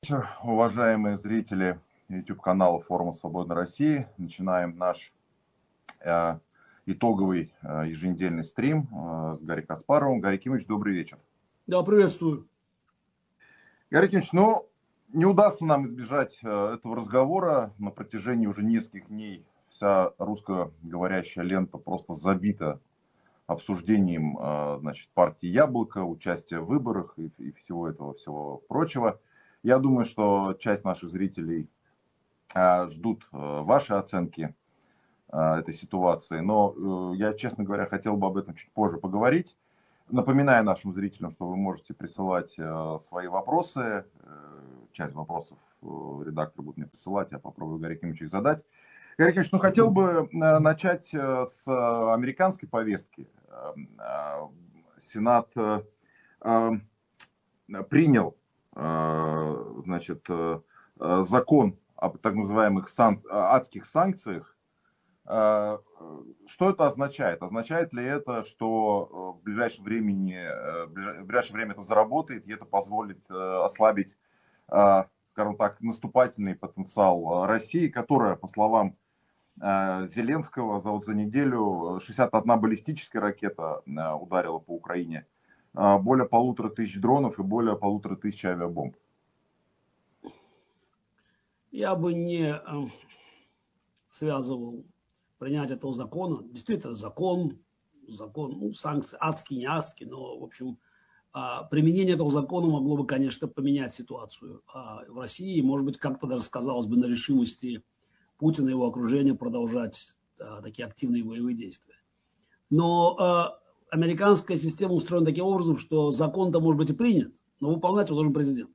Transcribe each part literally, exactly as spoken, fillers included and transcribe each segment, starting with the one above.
Вечер, уважаемые зрители YouTube-канала Форума Свободной России. Начинаем наш э, итоговый э, еженедельный стрим э, с Гарри Каспаровым. Гарри Кимович, добрый вечер. Да, приветствую. Гарри Кимович, ну, не удастся нам избежать э, этого разговора. На протяжении уже нескольких дней вся русскоговорящая лента просто забита обсуждением э, значит, партии «Яблоко», участия в выборах и, и всего этого, всего прочего. Я думаю, что часть наших зрителей э, ждут э, ваши оценки э, этой ситуации, но э, я, честно говоря, хотел бы об этом чуть позже поговорить. Напоминаю нашим зрителям, что вы можете присылать э, свои вопросы. Э, часть вопросов э, редактор будет мне присылать, я попробую Гарри Кимовичу их задать. Гарри Кимович, ну хотел бы э, начать э, с э, американской повестки. Э, э, Сенат э, э, принял значит, закон об так называемых сан... адских санкциях. Что это означает? Означает ли это, что в ближайшем времени, в ближайшее время это заработает, и это позволит ослабить, скажем так, наступательный потенциал России, которая, по словам Зеленского, за, вот за неделю шестьдесят одна баллистическая ракета ударила по Украине, более полутора тысяч дронов и более полутора тысяч авиабомб? Я бы не э, связывал принятие этого закона. Действительно, закон, закон, ну, санкции, адские, не адские, но, в общем, э, применение этого закона могло бы, конечно, поменять ситуацию э, в России. Может быть, как-то даже сказалось бы на решимости Путина и его окружения продолжать э, такие активные боевые действия. Но э, американская система устроена таким образом, что закон-то может быть и принят, но выполнять его должен президент.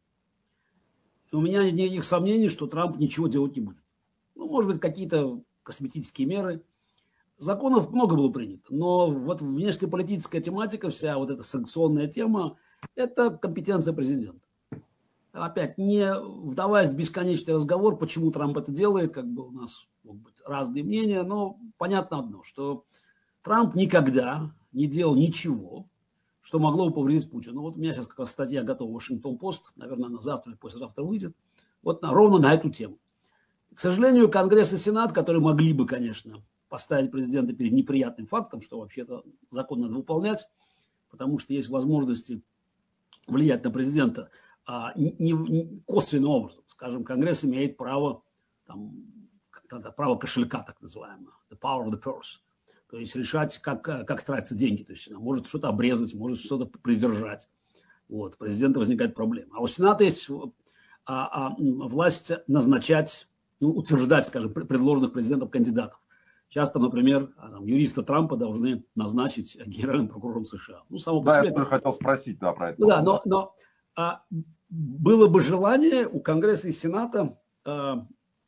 И у меня нет никаких сомнений, что Трамп ничего делать не будет. Ну, может быть, какие-то косметические меры. Законов много было принято, но вот внешнеполитическая тематика, вся вот эта санкционная тема, это компетенция президента. Опять, не вдаваясь в бесконечный разговор, почему Трамп это делает, как бы у нас могут быть разные мнения, но понятно одно, что Трамп никогда не делал ничего, что могло бы повредить Путину. Вот у меня сейчас как раз статья готова в Вашингтон-Пост, наверное, она завтра или послезавтра выйдет, вот на, ровно на эту тему. К сожалению, Конгресс и Сенат, которые могли бы, конечно, поставить президента перед неприятным фактом, что вообще-то закон надо выполнять, потому что есть возможности влиять на президента а, не, не косвенным образом. Скажем, Конгресс имеет право, там, право кошелька, так называемое, the power of the purse. То есть решать, как, как тратятся деньги. То есть она может что-то обрезать, может что-то придержать. Вот, у президента возникает проблема. А у Сената есть а, а, власть назначать, ну, утверждать, скажем, предложенных президентом кандидатов. Часто, например, там, юриста Трампа должны назначить генеральным прокурором США. Ну, само по Да, себе. я тоже хотел спросить, да, про это. Да, но, но а, было бы желание у Конгресса и Сената, а,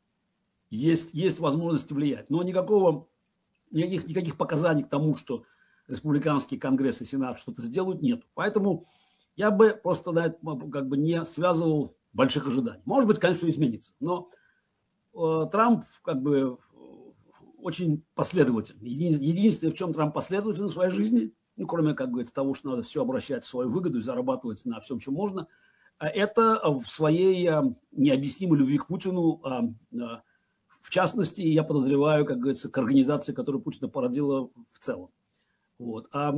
есть, есть возможность влиять. Но никакого... Никаких, никаких показаний к тому, что республиканский Конгресс и Сенат что-то сделают, нет. Поэтому я бы просто на это, как бы не связывал больших ожиданий. Может быть, конечно, изменится. Но э, Трамп как бы очень последователен. Еди, единственное, в чем Трамп последователен в своей жизни, ну, кроме, как говорится, того, что надо все обращать в свою выгоду и зарабатывать на всем, чем можно, это в своей э, необъяснимой любви к Путину, э, э, в частности, я подозреваю, как говорится, к организации, которую Путина породила в целом. Вот. А,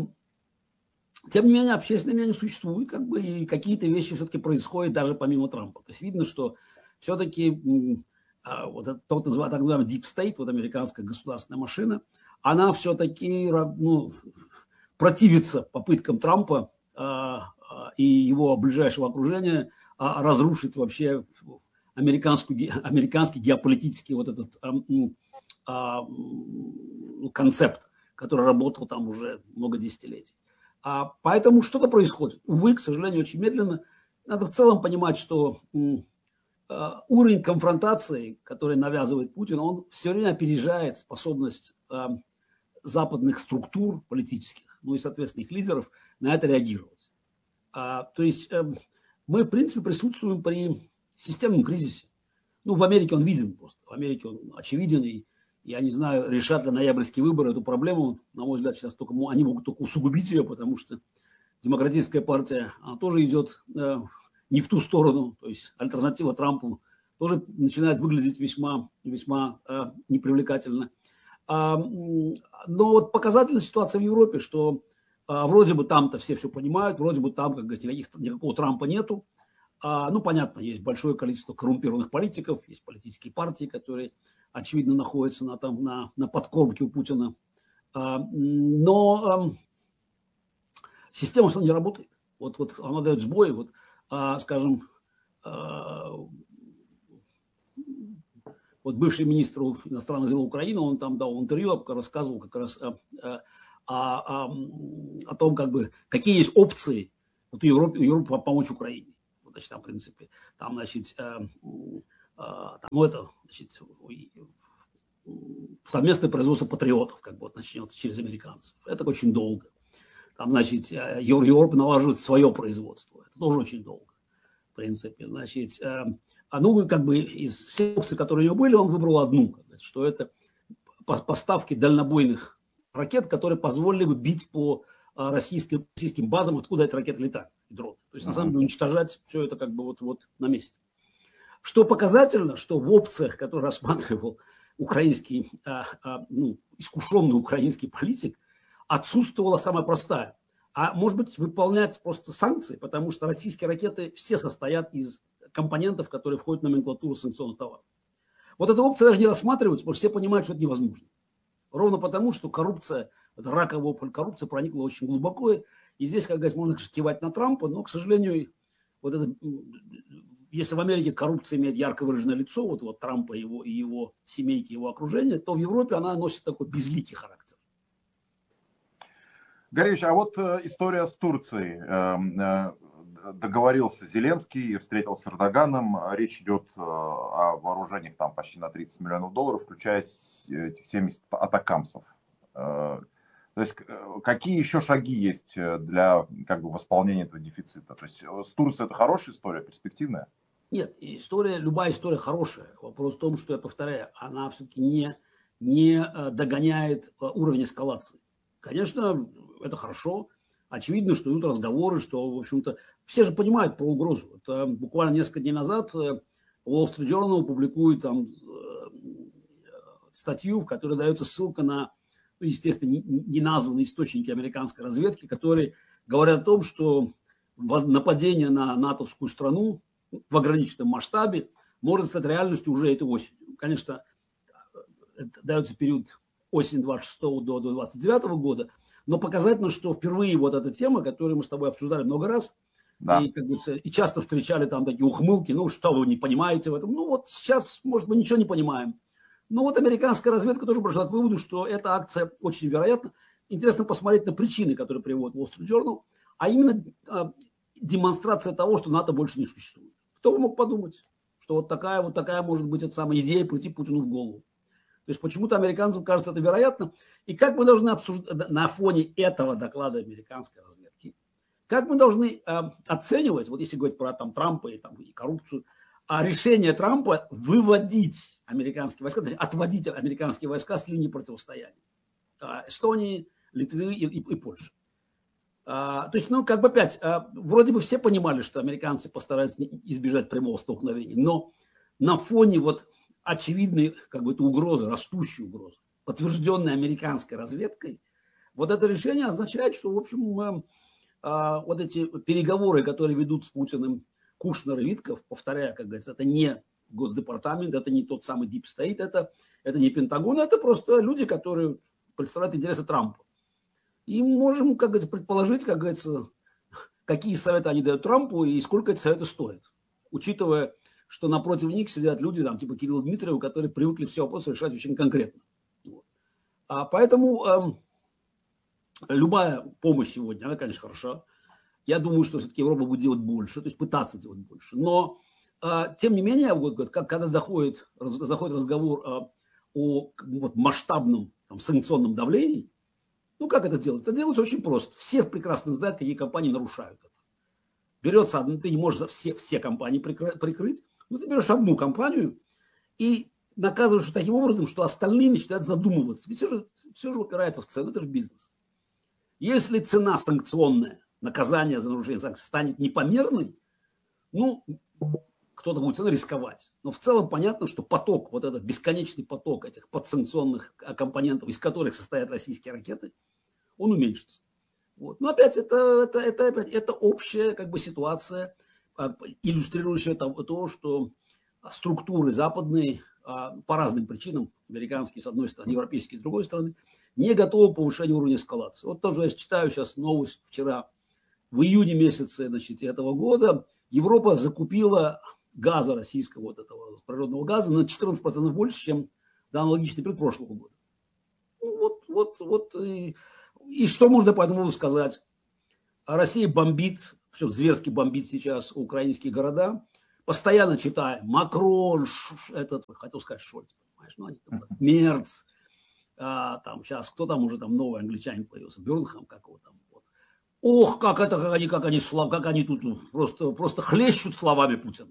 тем не менее, общественное мнение существует, как бы, и какие-то вещи все-таки происходят даже помимо Трампа. То есть видно, что все-таки а, вот это, то, так называемый deep state, вот американская государственная машина, она все-таки, ну, противится попыткам Трампа а, а, и его ближайшего окружения а, разрушить вообще Американский, американский геополитический вот этот а, а, концепт, который работал там уже много десятилетий. А, поэтому что-то происходит. Увы, к сожалению, очень медленно. Надо в целом понимать, что а, уровень конфронтации, который навязывает Путин, он все время опережает способность а, западных структур политических, ну и, соответственно, их лидеров на это реагировать. А, то есть а, мы, в принципе, присутствуем при системном кризисе. Ну, в Америке он виден просто. В Америке он очевиден. И я не знаю, решат ли ноябрьские выборы эту проблему. На мой взгляд, сейчас только, они могут только усугубить ее, потому что демократическая партия, она тоже идет э, не в ту сторону, то есть альтернатива Трампу тоже начинает выглядеть весьма, весьма э, непривлекательно. А, но вот показательная ситуация в Европе, что а, вроде бы там-то все все понимают, вроде бы там, как говорится, никаких, никакого Трампа нету. А, ну, понятно, есть большое количество коррумпированных политиков, есть политические партии, которые, очевидно, находятся на, там, на, на подкормке у Путина. А, но а, система все равно не работает. Вот, вот она дает сбои. Вот, а, скажем, а, вот бывший министр иностранных дел Украины, он там дал интервью, рассказывал как раз о, о, о, о том, как бы, какие есть опции вот у Европы, у Европы помочь Украине. Вот, значит, там, в принципе, там, значит, э, э, там, ну, это, значит, совместное производство патриотов, как бы, вот, начнется через американцев. Это очень долго. Там, значит, Европа налаживает свое производство. Это тоже очень долго, в принципе. Значит, э, А ну, как бы из всех опций, которые у него были, он выбрал одну, что это поставки дальнобойных ракет, которые позволили бы бить по российским, российским базам, откуда эти ракеты летают, и дроны. То есть, на самом деле, уничтожать все это как бы вот, вот на месте. Что показательно, что в опциях, которые рассматривал украинский, а, а, ну, искушенный украинский политик, отсутствовала самая простая. А может быть, выполнять просто санкции, потому что российские ракеты все состоят из компонентов, которые входят в номенклатуру санкционных товаров. Вот эта опция даже не рассматривается, потому что все понимают, что это невозможно. Ровно потому, что коррупция, это раковая опухоль коррупции проникла очень глубоко. И здесь, как говорится, можно кивать на Трампа, но, к сожалению, вот это, если в Америке коррупция имеет ярко выраженное лицо, вот, вот Трампа и его, и его семейки, его окружения, то в Европе она носит такой безликий характер. Григорьевич, а вот э, история с Турцией. Э, э, договорился Зеленский, встретился с Эрдоганом. Речь идет э, о вооружениях там почти на тридцать миллионов долларов, включая этих семьдесят атакамсов. Э, то есть э, какие еще шаги есть для как бы, восполнения этого дефицита? То есть с Турцией это хорошая история, перспективная? Нет, история, любая история хорошая. Вопрос в том, что, я повторяю, она все-таки не, не догоняет уровень эскалации. Конечно, это хорошо. Очевидно, что идут разговоры, что, в общем-то, все же понимают про угрозу. Это буквально несколько дней назад Wall Street Journal публикует там статью, в которой дается ссылка на, ну, естественно, неназванные источники американской разведки, которые говорят о том, что нападение на натовскую страну в ограниченном масштабе может стать реальностью уже этой осенью. Конечно, дается период осень двадцать шестого до двадцать девятого года, но показательно, что впервые вот эта тема, которую мы с тобой обсуждали много раз, да. и, как говорится, и часто встречали там такие ухмылки, ну что вы не понимаете в этом, ну вот сейчас, может быть, ничего не понимаем. Но вот американская разведка тоже пришла к выводу, что эта акция очень вероятна. Интересно посмотреть на причины, которые приводит Wall Street Journal, а именно а, демонстрация того, что НАТО больше не существует. Кто бы мог подумать, что вот такая вот такая может быть эта самая идея прийти Путину в голову. То есть почему-то американцам кажется это вероятно. И как мы должны обсуждать на фоне этого доклада американской разведки, как мы должны э, оценивать, вот если говорить про там, Трампа и, там, и коррупцию, а решение Трампа выводить американские войска, то есть отводить американские войска с линии противостояния Эстонии, Литвы и, и, и Польши. А, то есть, ну, как бы опять, а, вроде бы все понимали, что американцы постараются избежать прямого столкновения, но на фоне вот очевидной как бы, угрозы, растущей угрозы, подтвержденной американской разведкой, вот это решение означает, что, в общем, э, э, вот эти переговоры, которые ведут с Путиным Кушнер и Витков, повторяю, как говорится, это не Госдепартамент, это не тот самый Deep State, это, это не Пентагон, это просто люди, которые представляют интересы Трампа. И можем, как говорится, предположить, как говорится, какие советы они дают Трампу и сколько эти советы стоят, учитывая, что напротив них сидят люди, там, типа Кирилла Дмитриева, которые привыкли все вопросы решать очень конкретно. Вот. А поэтому э, любая помощь сегодня, она, конечно, хороша. Я думаю, что все-таки Европа будет делать больше, то есть пытаться делать больше. Но, э, тем не менее, вот, как, когда заходит, раз, заходит разговор э, о вот, масштабном там, санкционном давлении, ну, как это делать? Это делается очень просто. Все прекрасно знают, какие компании нарушают это. Берется одна, ты не можешь все, все компании прикрыть, но ты берешь одну компанию и наказываешь таким образом, что остальные начинают задумываться. Ведь все же, все же упирается в цену, это же бизнес. Если цена санкционная, наказание за нарушение санкций станет непомерной, Ну, кто-то будет рисковать. Но в целом понятно, что поток, вот этот бесконечный поток этих подсанкционных компонентов, из которых состоят российские ракеты, он уменьшится. Вот. Но опять это, это, это, опять, это общая как бы, ситуация, иллюстрирующая того, то, что структуры западные по разным причинам, американские с одной стороны, европейские с другой стороны, не готовы к повышению уровня эскалации. Вот тоже я читаю сейчас новость вчера, в июне месяце значит, этого года Европа закупила газа российского, вот этого природного газа на четырнадцать процентов больше, чем до аналогичный период прошлого года. Ну, вот, вот, вот. И, и что можно по этому сказать? Россия бомбит, причем зверски бомбит сейчас украинские города. Постоянно читаем Макрон, этот, хотел сказать Шольц, понимаешь, ну они там, Мерц, а, там сейчас, кто там уже там новый англичанин появился, Бёрнхам, как его там. Вот. Ох, как это, как они, как они, как они тут просто, просто хлещут словами Путина.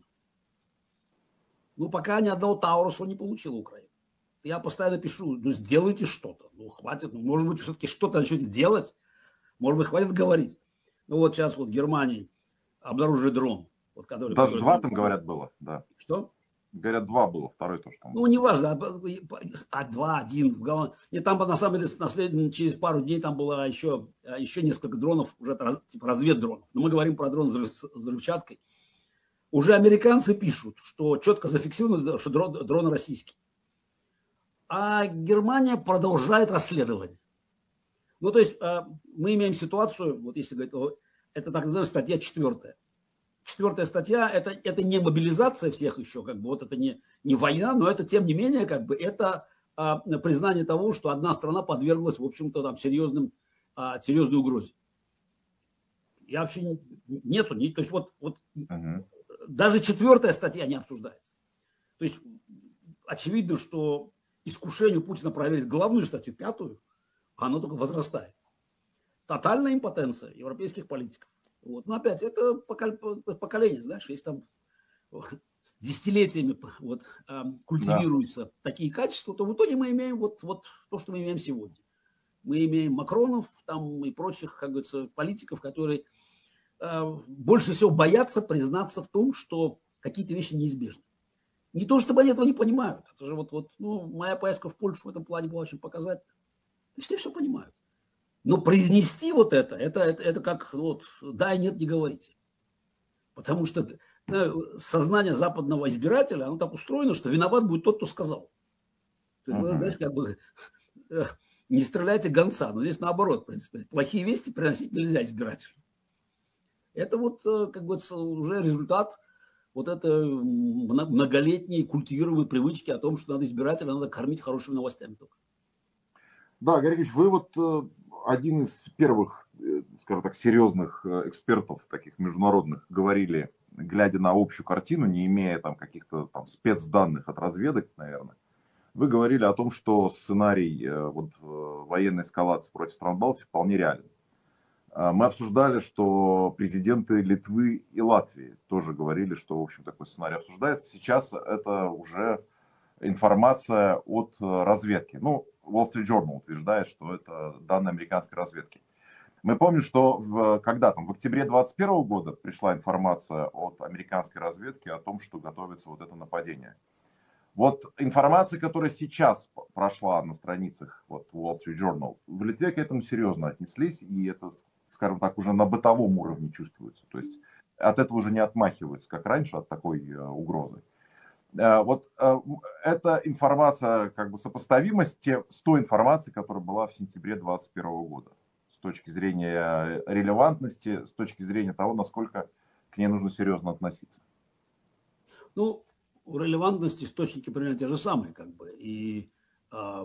Ну, пока ни одного Тауруса не получила Украина. Я постоянно пишу, ну, сделайте что-то. Ну, хватит, ну, может быть, все-таки что-то начнете делать. Может быть, хватит говорить. Ну, вот сейчас вот в Германии обнаружили дрон. Вот, который, Даже который... два там, говорят, было, да. Что? Говорят, два было, второй тоже там. Ну, неважно, а два, один. Нет, там, на самом деле, на след... через пару дней там было еще, еще несколько дронов, уже типа разведдронов. Но мы говорим про дрон с взрывчаткой. Уже американцы пишут, что четко зафиксировано, что дрон, дрон российский. А Германия продолжает расследование. Ну, то есть мы имеем ситуацию, вот если говорить, это так называемая статья четвертая. Четвертая статья это, это не мобилизация всех еще, как бы, вот это не, не война, но это тем не менее, как бы, это а, признание того, что одна страна подверглась, в общем-то, там, серьезным, а, серьезной угрозе. Я вообще не, нету, не, то есть вот, вот uh-huh. даже четвертая статья не обсуждается. То есть очевидно, что искушению Путина проверить главную статью, пятую, оно только возрастает. Тотальная импотенция европейских политиков. Вот. Но опять, это поколение, знаешь, если там десятилетиями вот, культивируются да. такие качества, то в итоге мы имеем вот, вот то, что мы имеем сегодня. Мы имеем Макронов там, и прочих, как говорится, политиков, которые э, больше всего боятся признаться в том, что какие-то вещи неизбежны. Не то, чтобы они этого не понимают. Это же вот, вот ну, моя поездка в Польшу в этом плане была очень показательна. Все все понимают. Но произнести вот это, это, это, это как вот, да и нет, не говорите. Потому что ну, сознание западного избирателя, оно так устроено, что виноват будет тот, кто сказал. То есть, uh-huh. знаешь, как бы не стреляйте гонца. Но здесь наоборот, в принципе. Плохие вести приносить нельзя избирателю. Это вот как бы уже результат вот этой многолетней культивируемой привычки о том, что надо избирателя надо кормить хорошими новостями только. Да, Гарри Ильич, вы вот один из первых, скажем так, серьезных экспертов, таких международных, говорили, глядя на общую картину, не имея там каких-то там спецданных от разведок, наверное, вы говорили о том, что сценарий вот, военной эскалации против стран Балтии вполне реален. Мы обсуждали, что президенты Литвы и Латвии тоже говорили, что, в общем, такой сценарий обсуждается. Сейчас это уже информация от разведки. Ну, Wall Street Journal утверждает, что это данные американской разведки. Мы помним, что в, когда там, в октябре двадцать первого года пришла информация от американской разведки о том, что готовится вот это нападение. Вот информация, которая сейчас прошла на страницах вот, Wall Street Journal, в Литве к этому серьезно отнеслись, и это, скажем так, уже на бытовом уровне чувствуется. То есть от этого уже не отмахиваются, как раньше, от такой э, угрозы. Э, вот э, эта информация, как бы сопоставимость с той информацией, которая была в сентябре двадцать первого года, с точки зрения релевантности, с точки зрения того, насколько к ней нужно серьезно относиться. Ну, у релевантности источники примерно те же самые, как бы. И э,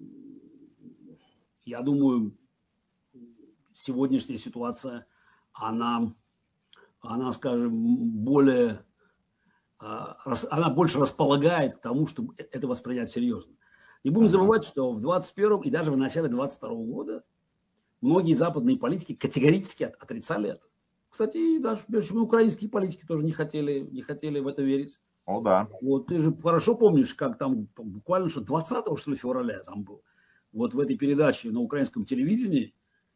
я думаю, сегодняшняя ситуация, она, она, скажем, более, э, рас, она больше располагает к тому, чтобы это воспринять серьезно. Не будем забывать, что в двадцать первом и даже в начале двадцать второго года многие западные политики категорически от, отрицали это. Кстати, даже украинские политики тоже не хотели, не хотели в это верить. О, да. Вот ты же хорошо помнишь, как там буквально что двадцатого что ли, февраля там был. Вот в этой передаче на украинском телевидении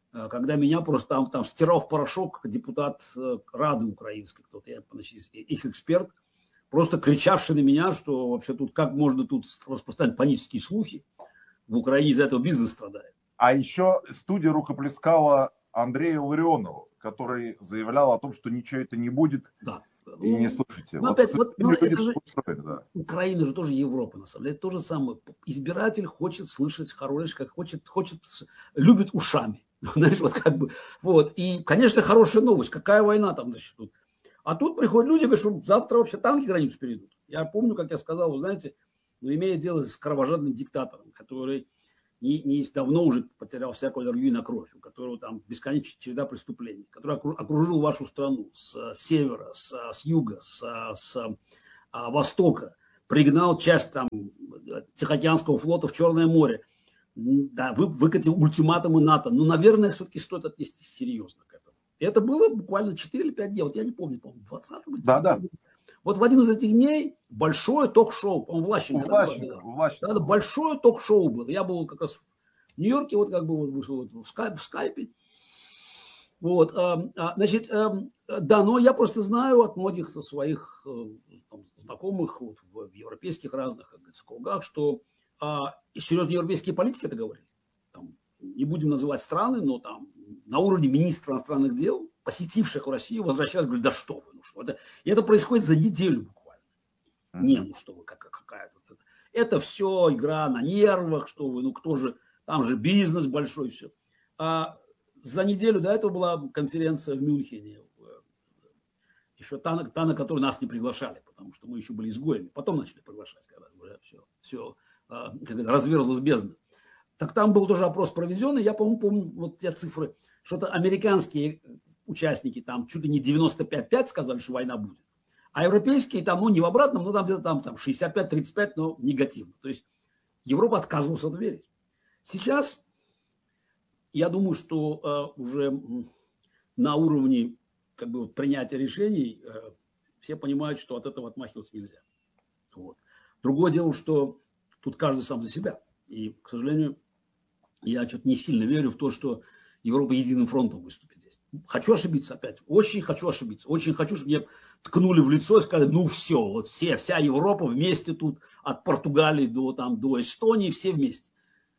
когда меня просто там, там стирал в порошок депутат Рады украинской, кто-то, я, значит, их эксперт, просто кричавший на меня, что вообще тут как можно тут распространять панические слухи, в Украине из-за этого бизнес страдает. А еще студия рукоплескала Андрею Ларионову, который заявлял о том, что ничего это не будет. Да. И не слушайте. Ну, вот, опять, вот, ну, это же, устроены, да. Украина же тоже Европа, на самом деле. Это то же самое. Избиратель хочет слышать хорошее, как хочет, хочет, любит ушами. Знаешь, вот как бы, вот. И, конечно, хорошая новость. Какая война там, значит, тут. А тут приходят люди, говорят, что завтра вообще танки границу перейдут. Я помню, как я сказал, вы знаете, ну, имея дело с кровожадным диктатором, который не, не давно уже потерял всякую аллергию на кровь, у которого там бесконечная череда преступлений, который окружил вашу страну с севера, с, с юга, с, с а, востока, пригнал часть там Тихоокеанского флота в Черное море, да, вы, выкатил ультиматумы НАТО. Ну, наверное, все-таки стоит отнестись серьезно к этому. Это было буквально четыре или пять дней, вот я не помню, по-моему, двадцатого. Да, да. Вот в один из этих дней большое ток-шоу, по-моему, Влащенко, да, Влащенко, да, да, большое ток-шоу было. Я был как раз в Нью-Йорке, вот как бы вот, вот, в, скайп, в скайпе. Вот, а, а, значит, а, да, но я просто знаю от многих своих там, знакомых вот, в, в европейских разных кругах, что а, серьезные европейские политики это говорили. Там, не будем называть страны, но там на уровне министра иностранных дел, посетивших Россию, возвращаясь, говорят, да что вы, ну что это, и это происходит за неделю буквально. Mm-hmm. Не, ну что вы, как, какая-то, это, это все игра на нервах, что вы, ну кто же, там же бизнес большой, все. А за неделю до этого была конференция в Мюнхене, еще та, та, на которую нас не приглашали, потому что мы еще были изгоями, потом начали приглашать, когда уже все, все разверзлась бездна. Так там был тоже опрос проведенный, я, по-моему, помню вот те цифры, что-то американские участники там чуть ли не девяносто пять пять сказали, что война будет, а европейские там, ну, не в обратном, но там где-то там, там шестьдесят пять тридцать пять, но негативно. То есть Европа отказывалась от верить. Сейчас я думаю, что э, уже на уровне как бы, вот, принятия решений э, все понимают, что от этого отмахиваться нельзя. Вот. Другое дело, что тут каждый сам за себя. И, к сожалению, я что-то не сильно верю в то, что Европа единым фронтом выступит здесь. Хочу ошибиться опять. Очень хочу ошибиться. Очень хочу, чтобы мне ткнули в лицо и сказали, ну все, вот все, вся Европа вместе тут, от Португалии до, там, до Эстонии, все вместе.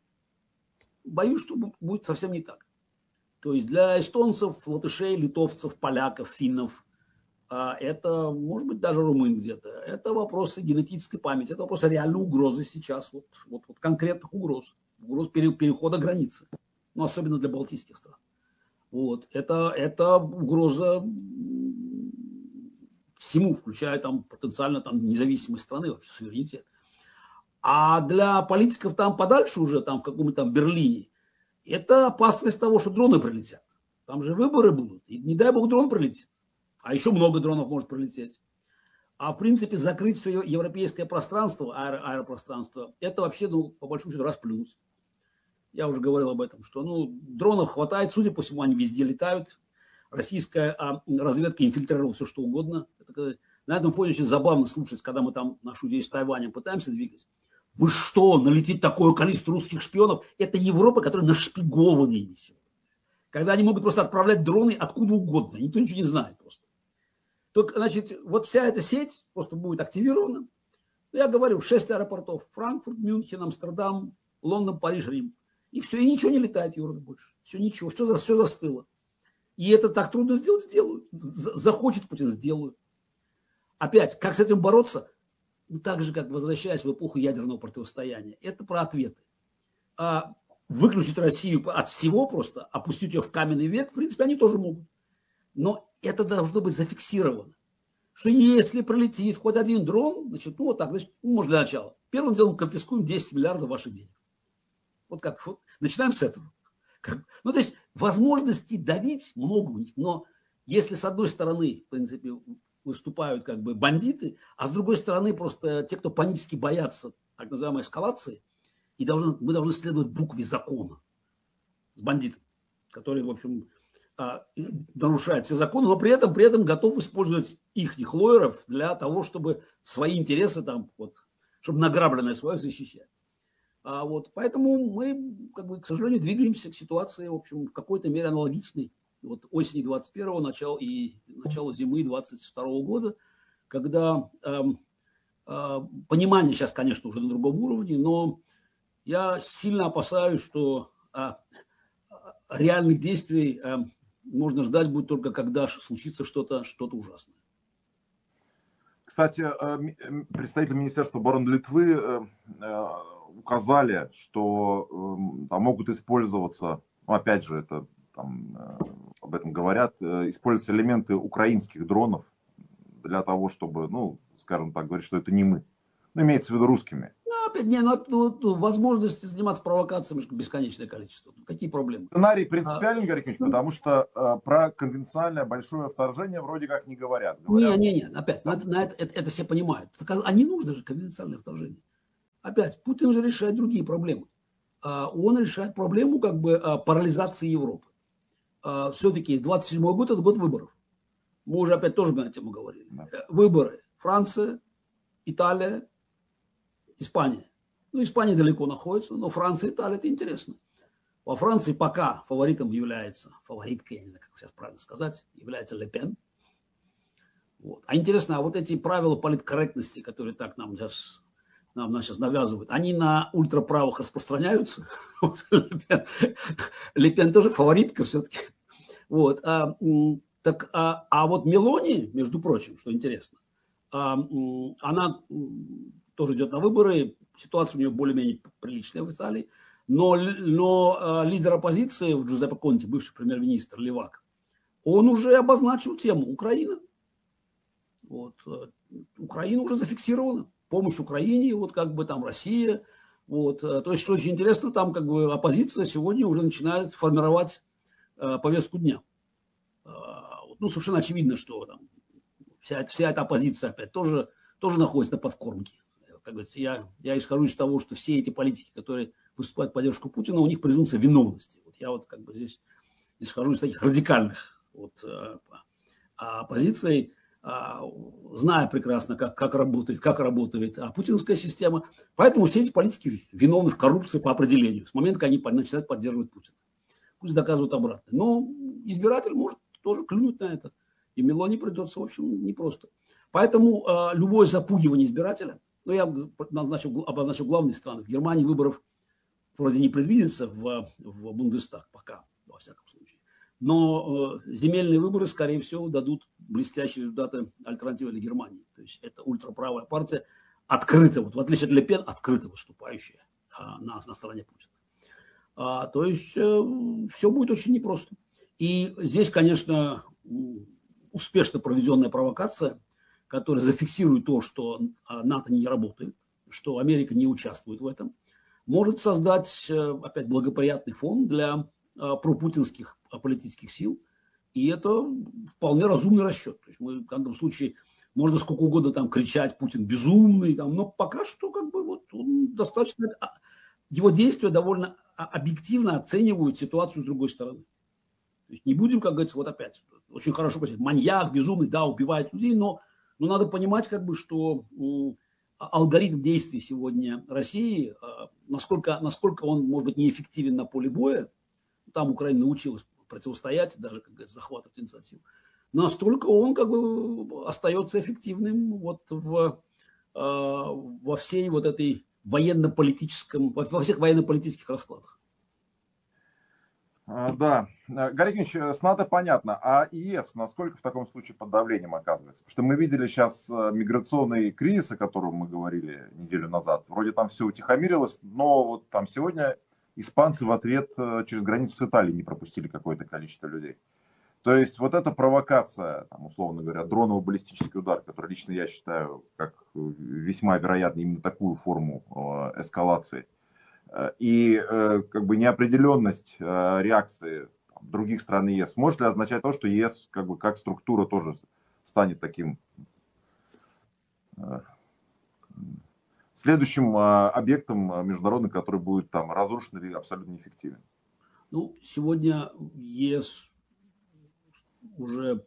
Боюсь, что будет совсем не так. То есть для эстонцев, латышей, литовцев, поляков, финнов, это, может быть, даже румын где-то, это вопросы генетической памяти, это вопросы реальной угрозы сейчас, вот, вот, вот конкретных угроз, угроз перехода границы, ну, особенно для балтийских стран. Вот, это, это угроза всему, включая там потенциально там независимость страны, вообще суверенитет. А для политиков там подальше уже, там в каком-то там Берлине, это опасность того, что дроны прилетят. Там же выборы будут, и не дай бог дрон прилетит. А еще много дронов может прилететь. А в принципе закрыть все европейское пространство, аэро, аэропространство, это вообще, ну, по большому счету, расплюнуть. Я уже говорил об этом, что ну, дронов хватает, судя по всему, они везде летают. Российская а, разведка инфильтрировала все, что угодно. Это, на этом фоне очень забавно слушать, когда мы там нашу идею с Тайванем пытаемся двигать. Вы что, налетит такое количество русских шпионов? Это Европа, которая нашпигована ими сегодня. Когда они могут просто отправлять дроны откуда угодно. Никто ничего не знает просто. Только, значит, вот вся эта сеть просто будет активирована. Я говорю, шесть аэропортов. Франкфурт, Мюнхен, Амстердам, Лондон, Париж, Рим. И все, и ничего не летает в Европе больше. Все, ничего, все, все застыло. И это так трудно сделать, сделают. Захочет Путин, сделают. Опять, как с этим бороться? Ну, так же, как возвращаясь в эпоху ядерного противостояния. Это про ответы. А выключить Россию от всего просто, опустить ее в каменный век, в принципе, они тоже могут. Но это должно быть зафиксировано. Что если пролетит хоть один дрон, значит, ну вот так, значит, ну, может, для начала. Первым делом конфискуем десять миллиардов ваших денег. Вот как, вот, начинаем с этого. Как, ну, то есть, возможностей давить много у них, но если с одной стороны, в принципе, выступают как бы бандиты, а с другой стороны просто те, кто панически боятся так называемой эскалации, и должны, мы должны следовать букве закона с бандитом, который, в общем, нарушает все законы, но при этом, при этом готов использовать их лоеров для того, чтобы свои интересы там, вот, чтобы награбленное свое защищать. А вот, поэтому мы, как бы, к сожалению, двигаемся к ситуации, в общем, в какой-то мере аналогичной. Вот осени двадцать первого, начало и начало зимы двадцать второго года, когда э, э, понимание сейчас, конечно, уже на другом уровне, но я сильно опасаюсь, что э, реальных действий э, можно ждать будет только когда случится что-то что-то ужасное. Кстати, представители Министерства обороны Литвы указали, что там могут использоваться, ну, опять же, это там, об этом говорят, используются элементы украинских дронов для того, чтобы, ну, скажем так, говорить, что это не мы. Ну, имеется в виду русскими. Ну, опять, не, ну, ну, возможности заниматься провокациями бесконечное количество. Какие проблемы? Сценарий принципиален, Гарри Кимович, А, потому что э, про конвенциональное большое вторжение вроде как не говорят. Не, говорят не, не, опять, на, на это, это, это все понимают. А не нужно же конвенциональное вторжение. Опять, Путин же решает другие проблемы. Он решает проблему как бы парализации Европы. Все-таки двадцать седьмой год – это год выборов. Мы уже опять тоже на эту тему говорили. Да. Выборы. Франция, Италия, Испания. Ну, Испания далеко находится, но Франция и Италия – это интересно. Во Франции пока фаворитом является, фавориткой, я не знаю, как сейчас правильно сказать, является Ле Пен. Вот. А интересно, а вот эти правила политкорректности, которые так нам сейчас, нам, нам сейчас навязывают, они на ультраправых распространяются? Ле Пен тоже фаворитка все-таки. Вот. А, так, а, а вот Мелони, между прочим, что интересно, а, она тоже идет на выборы, ситуация у нее более-менее приличная в Италии, но, но а, лидер оппозиции, Джузеппе Конте, бывший премьер-министр, левак, он уже обозначил тему Украина. Вот. Украина уже зафиксирована, помощь Украине, вот как бы там Россия. Вот. То есть, что очень интересно, там как бы оппозиция сегодня уже начинает формировать э, повестку дня. Э, ну, совершенно очевидно, что там вся, вся эта оппозиция опять тоже, тоже находится на подкормке. Как говорится, я, я исхожу из того, что все эти политики, которые выступают в поддержку Путина, у них презумпция виновности. Вот я вот как бы здесь исхожу из таких радикальных вот, э, позиций, зная прекрасно, как, как работает, как работает а, путинская система. Поэтому все эти политики виновны в коррупции по определению, с момента, когда они начинают поддерживать Путина. Пусть доказывают обратное. Но избиратель может тоже клюнуть на это. И Мелони придется, в общем, непросто. Поэтому э, любое запугивание избирателя, ну, я обозначил, обозначил главные страны. В Германии выборов вроде не предвидится в, в Бундестаг пока, во всяком случае. Но э, земельные выборы, скорее всего, дадут блестящие результаты альтернативы для Германии. То есть это ультраправая партия, открыто, вот, в отличие от Ле Пен, открыто выступающая а, на, на стороне Путина. А, то есть э, все будет очень непросто. И здесь, конечно, успешно проведенная провокация, которая зафиксирует то, что НАТО не работает, что Америка не участвует в этом, может создать, опять, благоприятный фон для пропутинских политических сил. И это вполне разумный расчет. То есть мы в каждом случае можно сколько угодно там кричать, Путин безумный, там, но пока что как бы вот он достаточно... Его действия довольно объективно оценивают ситуацию с другой стороны. То есть не будем, как говорится, вот опять, очень хорошо говорить, маньяк, безумный, да, убивает людей, но, но надо понимать, как бы, что алгоритм действий сегодня России, насколько, насколько он может быть неэффективен на поле боя, там Украина научилась противостоять, даже, как говорится, захватывать инициативу, настолько он как бы остается эффективным вот в, во всей вот этой военно-политическом, во всех военно-политических раскладах. Да, Гарри Ильич, с НАТО понятно, а ЕС насколько в таком случае под давлением оказывается? Потому что мы видели сейчас миграционный кризис, о котором мы говорили неделю назад. Вроде там все утихомирилось, но вот там сегодня испанцы в ответ через границу с Италией не пропустили какое-то количество людей. То есть вот эта провокация, там, условно говоря, дроново-баллистический удар, который лично я считаю как весьма вероятно именно такую форму эскалации, и э, как бы неопределенность э, реакции других стран ЕС, может ли означать то, что ЕС как бы как структура тоже станет таким э, следующим э, объектом международным, который будет там разрушен или абсолютно неэффективен? Ну, сегодня ЕС уже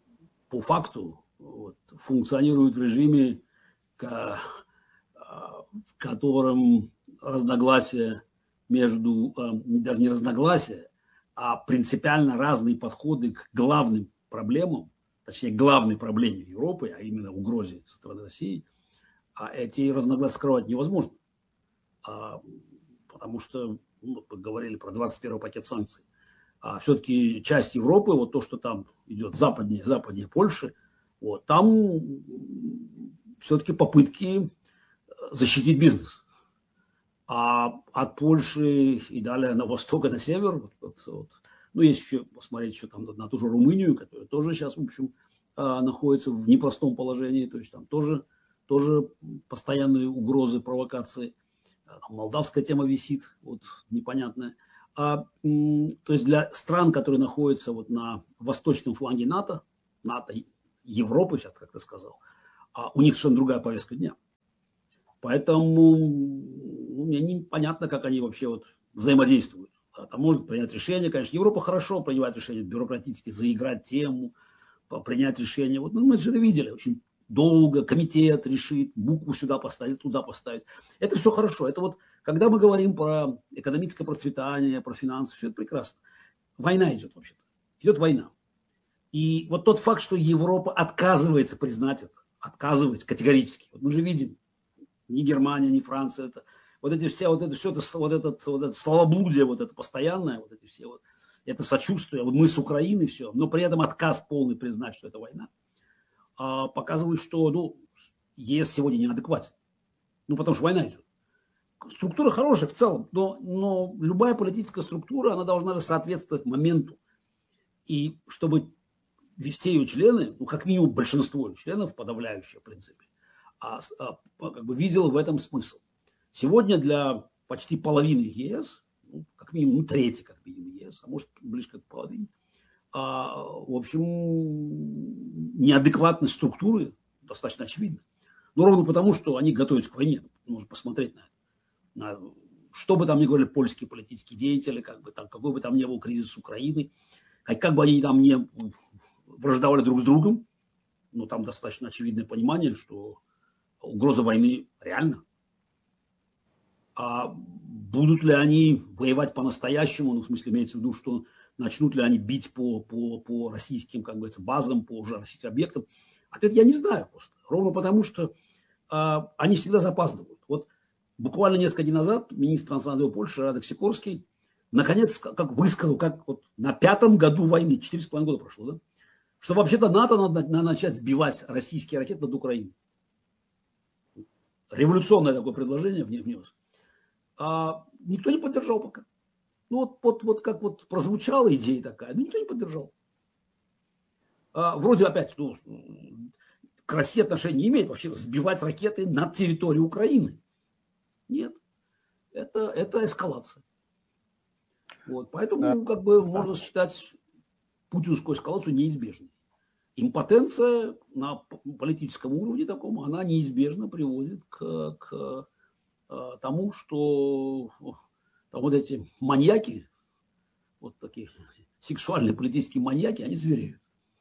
по факту вот, функционирует в режиме, в котором разногласия между, даже не разногласия, а принципиально разные подходы к главным проблемам, точнее, главной проблеме Европы, а именно угрозе со стороны России, а эти разногласия скрывать невозможно. А, потому что, ну, мы говорили про двадцать первый пакет санкций, а все-таки часть Европы, вот то, что там идет западнее, западнее Польши, вот, там все-таки попытки защитить бизнес. А от Польши и далее на восток и на север, вот, вот, вот, ну, есть еще посмотреть еще там на, на ту же Румынию, которая тоже сейчас, в общем, находится в непростом положении, то есть там тоже, тоже постоянные угрозы, провокации. Там молдавская тема висит, вот, непонятная. А, то есть для стран, которые находятся вот на восточном фланге НАТО, НАТО, Европы, сейчас как ты сказал, а у них совершенно другая повестка дня. Поэтому мне непонятно, как они вообще вот взаимодействуют. Там может принять решение, конечно, Европа хорошо принимает решение бюрократически, заиграть тему, принять решение. Вот, ну, мы же это видели, очень долго комитет решит, букву сюда поставить, туда поставить. Это все хорошо. Это вот, когда мы говорим про экономическое процветание, про финансы, все это прекрасно. Война идет вообще-то. Идет война. И вот тот факт, что Европа отказывается признать это, отказывается категорически. Вот мы же видим, ни Германия, ни Франция, это, вот эти все, вот это все, это, вот, этот, вот это словоблудие, вот это постоянное, вот эти все, вот, это сочувствие, вот мы с Украиной, все, но при этом отказ полный признать, что это война, а, показывает, что, ну, ЕС сегодня неадекватен. Ну, потому что война идет. Структура хорошая в целом, но, но любая политическая структура, она должна соответствовать моменту. И чтобы все ее члены, ну, как минимум большинство ее членов, подавляющее, в принципе, а, а, как бы видел в этом смысл. Сегодня для почти половины ЕС, ну, как минимум, ну, трети, как минимум ЕС, а может, близко к половине, а, в общем, неадекватность структуры достаточно очевидна. Но ровно потому, что они готовятся к войне. Нужно посмотреть на это. На, что бы там ни говорили польские политические деятели, как бы там, какой бы там ни был кризис с Украиной, как, как бы они там не враждовали друг с другом, но там достаточно очевидное понимание, что угроза войны реальна. А будут ли они воевать по-настоящему, ну, в смысле, имеется в виду, что начнут ли они бить по, по, по российским, как говорится, базам, по уже российским объектам? Ответ я не знаю просто. Ровно потому, что а, они всегда запаздывают. Вот буквально несколько дней назад министр иностранных дел Польши Радек Сикорский наконец как высказал, как вот на пятом году войны, четыре с половиной года прошло, да, что вообще-то НАТО надо, надо начать сбивать российские ракеты над Украиной. Революционное такое предложение внес. А никто не поддержал пока. Ну вот, вот, вот как вот прозвучала идея такая, но никто не поддержал. А, вроде опять, ну, к России отношения не имеет вообще сбивать ракеты над территорией Украины. Нет. Это, это эскалация. Вот, поэтому как бы можно считать путинскую эскалацию неизбежной. Импотенция на политическом уровне таком, она неизбежно приводит к, к тому, что там вот эти маньяки, вот такие сексуальные политические маньяки, они звереют.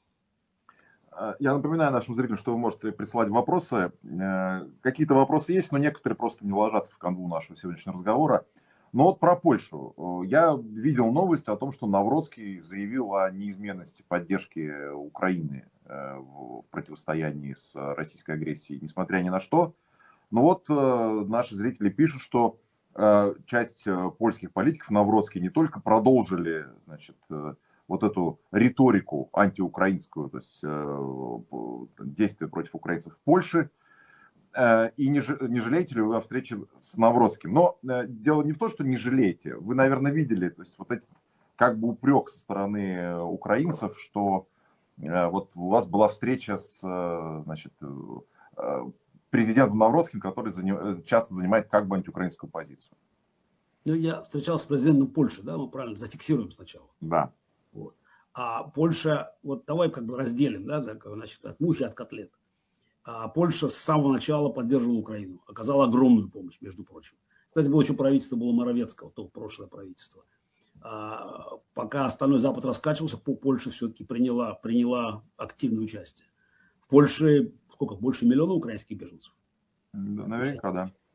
Я напоминаю нашим зрителям, что вы можете присылать вопросы. Какие-то вопросы есть, но некоторые просто не ложатся в канву нашего сегодняшнего разговора. Но вот про Польшу. Я видел новость о том, что Навроцкий заявил о неизменности поддержки Украины в противостоянии с российской агрессией, несмотря ни на что. Но вот наши зрители пишут, что часть польских политиков Навроцкий не только продолжили, значит, вот эту риторику антиукраинскую, то есть действия против украинцев в Польше, и не, не жалеете ли вы о встрече с Навроцким? Но дело не в том, что не жалеете. Вы, наверное, видели, то есть вот этот как бы упрек со стороны украинцев, что вот у вас была встреча с, значит, президентом Навроцким, который заним, часто занимает как бы антиукраинскую позицию. Ну, я встречался с президентом Польши, да, мы правильно зафиксируем сначала. Да. Вот. А Польша, вот давай как бы разделим, да, так, значит, от мухи от котлет. А Польша с самого начала поддерживала Украину, оказала огромную помощь, между прочим. Кстати, было еще правительство, было Моровецкого, то прошлое правительство. А, пока остальной Запад раскачивался, Польша все-таки приняла, приняла активное участие. В Польше сколько? Больше миллиона украинских беженцев? Наверняка, да.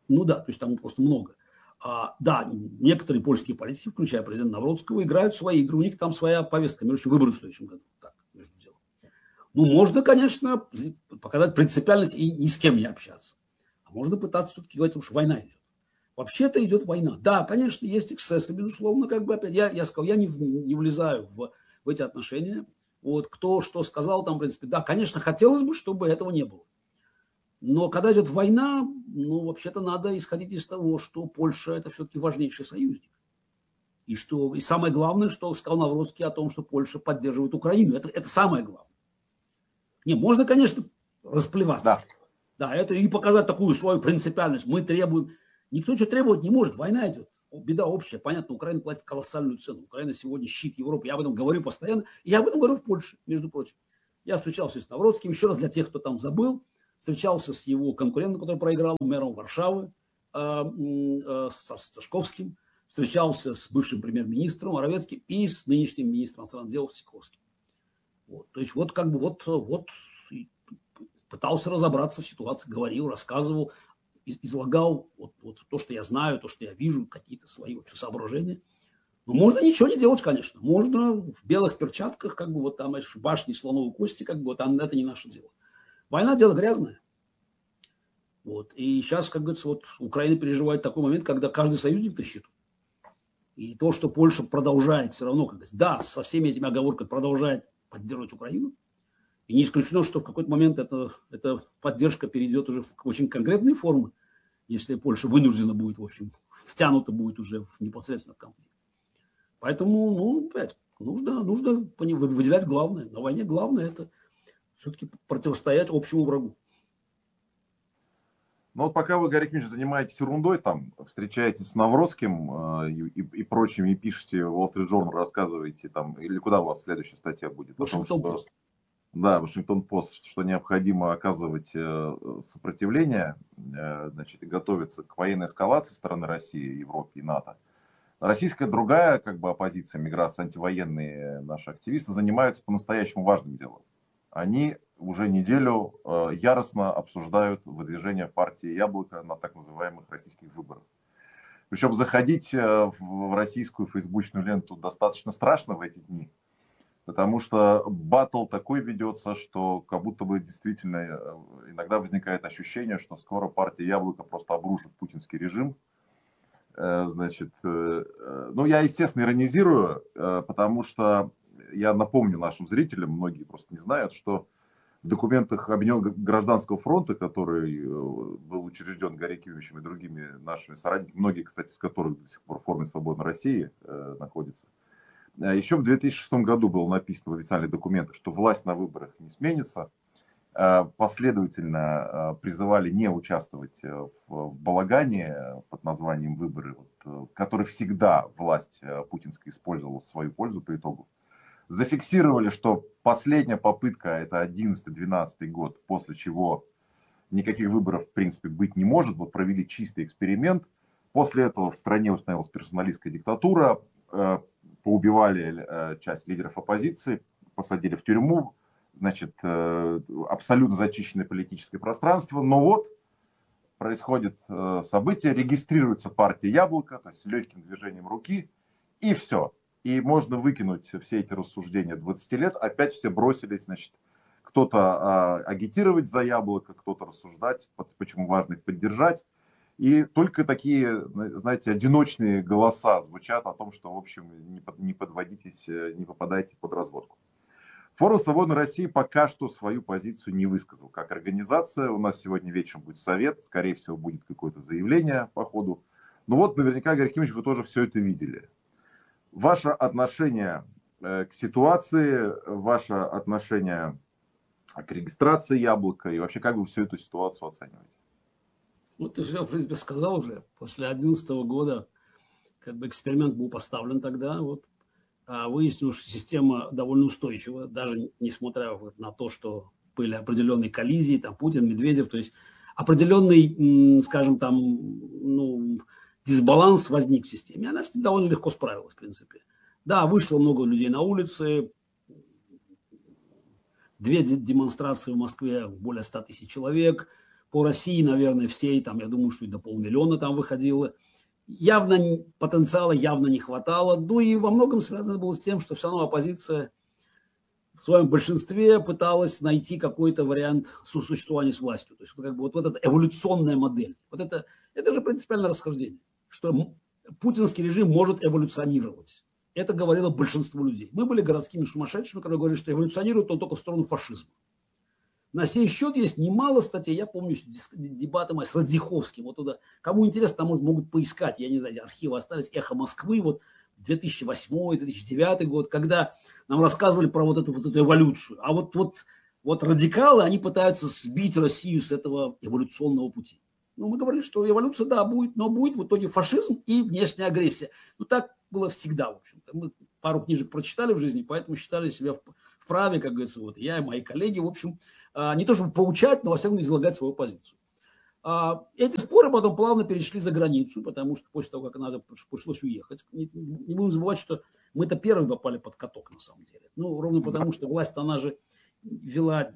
Ну да, то есть там просто много. А, да, некоторые польские политики, включая президента Навроцкого, играют свои игры. У них там своя повестка. Между прочим, выборы в следующем году. Так, между делом. Ну, можно, конечно, показать принципиальность и ни с кем не общаться. А можно пытаться все-таки говорить, что война идет. Вообще-то идет война. Да, конечно, есть эксцессы, безусловно, как бы опять. Я, я сказал, я не, не влезаю в, в эти отношения. Вот кто что сказал там, в принципе, да, конечно, хотелось бы, чтобы этого не было. Но когда идет война, ну, вообще-то надо исходить из того, что Польша – это все-таки важнейший союзник. И, что, и самое главное, что сказал Навроцкий о том, что Польша поддерживает Украину. Это, это самое главное. Не, можно, конечно, расплеваться. Да. Да, это и показать такую свою принципиальность. Мы требуем. Никто ничего требовать не может. Война идет. Беда общая. Понятно, Украина платит колоссальную цену. Украина сегодня щит Европы. Я об этом говорю постоянно. И я об этом говорю в Польше, между прочим. Я встречался с Навроцким. Еще раз для тех, кто там забыл. Встречался с его конкурентом, который проиграл, мэром Варшавы, э, э, с Сашковским. Встречался с бывшим премьер-министром Моровецким и с нынешним министром иностранных дел Сикорским. Вот. То есть вот как бы вот, вот пытался разобраться в ситуации, говорил, рассказывал, излагал вот, вот то, что я знаю, то, что я вижу, какие-то свои вообще соображения. Но можно ничего не делать, конечно. Можно в белых перчатках, как бы вот там в башне слоновой кости, как бы вот там, это не наше дело. Война дело грязное. Вот. И сейчас, как говорится, вот Украина переживает такой момент, когда каждый союзник на счету. И то, что Польша продолжает все равно, как говорится, да, со всеми этими оговорками продолжает поддерживать Украину. И не исключено, что в какой-то момент это, эта поддержка перейдет уже в очень конкретные формы, если Польша вынуждена будет, в общем, втянута будет уже в непосредственно в конфликт. Поэтому, ну, опять, нужно, нужно выделять главное. На войне главное – это все-таки противостоять общему врагу. Ну вот пока вы, Гарри Кимович, занимаетесь ерундой, там, встречаетесь с Навроцким э, и, и, и прочими, и пишете в Wall Street Journal, рассказываете там, или куда у вас следующая статья будет? Вашингтон Пост. Да, Вашингтон Пост, что необходимо оказывать э, сопротивление, э, значит, и готовиться к военной эскалации со стороны России, Европы и НАТО. Российская другая, как бы, оппозиция, миграция, антивоенные наши активисты занимаются по-настоящему важным делом. Они уже неделю э, яростно обсуждают выдвижение партии «Яблоко» на так называемых российских выборах. Причем заходить э, в российскую фейсбучную ленту достаточно страшно в эти дни, потому что баттл такой ведется, что как будто бы действительно э, иногда возникает ощущение, что скоро партия «Яблоко» просто обрушит путинский режим. Э, значит, э, э, ну я, естественно, иронизирую, э, потому что я напомню нашим зрителям, многие просто не знают, что в документах Объединенного гражданского фронта, который был учрежден Гарри Кимовичем и другими нашими соратниками, многие, кстати, из которых до сих пор в форме «Свободной России» э, находятся, еще в две тысячи шестом году было написано в официальных документах, что власть на выборах не сменится. Э, последовательно э, призывали не участвовать в, в балагане под названием «Выборы», вот, который всегда власть э, путинская использовала в свою пользу по итогу. Зафиксировали, что последняя попытка, это одиннадцатый-двенадцатый год, после чего никаких выборов в принципе быть не может, вот провели чистый эксперимент. После этого в стране установилась персоналистская диктатура, э, поубивали э, часть лидеров оппозиции, посадили в тюрьму, значит, э, абсолютно зачищенное политическое пространство. Но вот происходит э, событие, регистрируется партия «Яблоко», то есть легким движением руки, и все. И можно выкинуть все эти рассуждения двадцати лет. Опять все бросились, значит, кто-то а, агитировать за «Яблоко», кто-то рассуждать, почему важно их поддержать. И только такие, знаете, одиночные голоса звучат о том, что, в общем, не, под, не подводитесь, не попадайте под разводку. Форум «Свободной России» пока что свою позицию не высказал. Как организация, у нас сегодня вечером будет совет, скорее всего, будет какое-то заявление по ходу. Ну вот, наверняка, Гарри Кимович, вы тоже все это видели. Ваше отношение к ситуации, ваше отношение к регистрации «Яблока» и вообще как вы всю эту ситуацию оцениваете? Ну, ты все, в принципе, сказал уже. После две тысячи одиннадцатого года как бы эксперимент был поставлен тогда. Вот, а выяснилось, что система довольно устойчива, даже несмотря вот на то, что были определенные коллизии, там Путин, Медведев, то есть определенный, скажем, там, ну, дисбаланс возник в системе. Она с ним довольно легко справилась, в принципе. Да, вышло много людей на улицы. Две демонстрации в Москве, более ста тысяч человек. по России, наверное, всей, там, я думаю, что и до полмиллиона там выходило. Явно потенциала явно не хватало. Ну и во многом связано было с тем, что все равно оппозиция в своем большинстве пыталась найти какой-то вариант сосуществования с властью. То есть как бы вот, вот эта эволюционная модель. Вот это, это же принципиальное расхождение, что путинский режим может эволюционировать. Это говорило большинство людей. Мы были городскими сумасшедшими, которые говорили, что эволюционирует он только в сторону фашизма. На сей счет есть немало статей. Я помню дебаты мои с Радзиховским. Вот туда. Кому интересно, там могут поискать. Я не знаю, архивы остались. «Эхо Москвы». Вот две тысячи восьмой — две тысячи девятый год, когда нам рассказывали про вот эту, вот эту эволюцию. А вот, вот, вот радикалы, они пытаются сбить Россию с этого эволюционного пути. Ну, мы говорили, что эволюция, да, будет, но будет в итоге фашизм и внешняя агрессия. Ну, так было всегда, в общем-то. Мы пару книжек прочитали в жизни, поэтому считали себя вправе, как говорится, вот я и мои коллеги, в общем, не то чтобы поучать, но во всяком случае излагать свою позицию. Эти споры потом плавно перешли за границу, потому что после того, как надо, пришлось уехать. Не, не будем забывать, что мы-то первые попали под каток, на самом деле. Ну, ровно потому, что власть, она же вела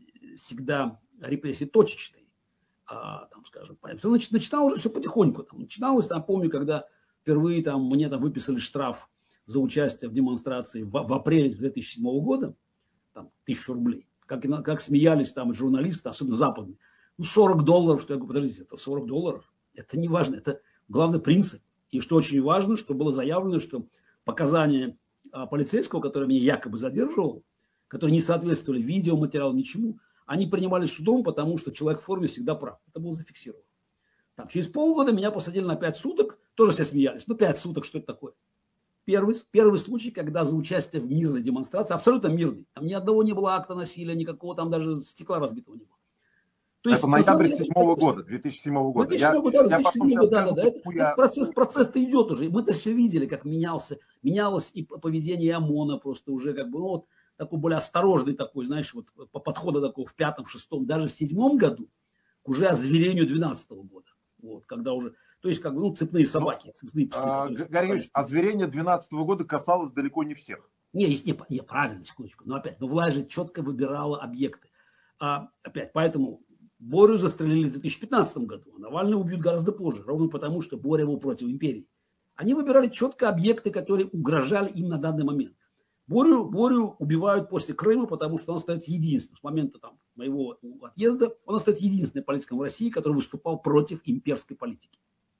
всегда репрессии точечные. А, там, скажем, все начиналось уже все потихоньку. Там, начиналось, там, помню, когда впервые там, мне там выписали штраф за участие в демонстрации в, в апреле две тысячи седьмого года, там, тысячу рублей. Как, как смеялись там журналисты, особенно западные. Ну, сорок долларов, что я говорю, подождите, это сорок долларов. Это не важно, это главный принцип. И что очень важно, что было заявлено, что показания а, полицейского, который меня якобы задерживал, которые не соответствовали видеоматериалу, ничему, они принимались судом, потому что человек в форме всегда прав. Это было зафиксировано. Там, через полгода меня посадили на пять суток, тоже все смеялись. Ну, пять суток, что это такое? Первый, первый случай, когда за участие в мирной демонстрации, абсолютно мирной, там ни одного не было акта насилия, никакого, там даже стекла разбитого не было. То есть, это ноябрь седьмого года, две тысячи седьмого года. две тысячи седьмого года, две тысячи седьмого года, да, да. Это, я... это процесс, процесс-то идет уже. Мы-то все видели, как менялся, менялось и поведение ОМОНа просто уже как бы, ну, вот, такой более осторожный такой, знаешь, вот по подходу такого в пятом, шестом, даже в седьмом году, к уже озверению двенадцатого года. Вот, когда уже, то есть, как бы, ну, цепные собаки, ну, цепные псы. А, Григорий, озверение двенадцатого года касалось далеко не всех. Не, не, не, правильно, секундочку, но опять, но власть же четко выбирала объекты. А, опять, поэтому Борю застрелили в две тысячи пятнадцатом году, а Навального убьют гораздо позже, ровно потому, что Боря был против империи. Они выбирали четко объекты, которые угрожали им на данный момент. Борю, Борю убивают после Крыма, потому что он остается единственным. С момента там, моего отъезда он остается единственным политиком в России, который выступал против имперской политики.